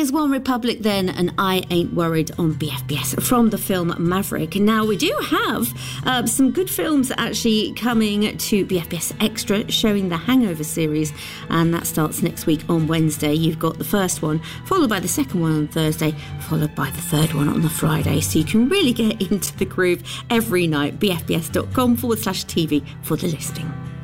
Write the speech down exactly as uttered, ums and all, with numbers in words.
Here's One Republic then, and I Ain't Worried on B F B S from the film Maverick. And now we do have uh, some good films actually coming to B F B S Extra, showing the Hangover series, and that starts next week on Wednesday. You've got the first one, followed by the second one on Thursday, followed by the third one on the Friday, so you can really get into the groove every night. B F B S dot com forward slash T V for the listing.